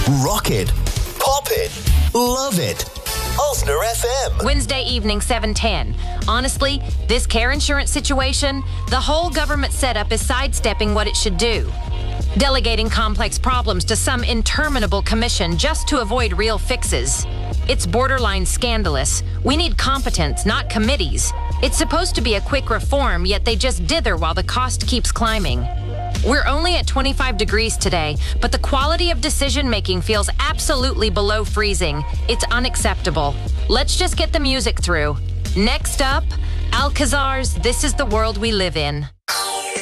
Rock it. Pop it. Love it. Ulster FM. Wednesday evening, 7:10. Honestly, this care insurance situation, the whole government setup is sidestepping what it should do. Delegating complex problems to some interminable commission just to avoid real fixes. It's borderline scandalous. We need competence, not committees. It's supposed to be a quick reform, yet they just dither while the cost keeps climbing. We're only at 25 degrees today, but the quality of decision-making feels absolutely below freezing. It's unacceptable. Let's just get the music through. Next up, Alcazar's This Is the World We Live In.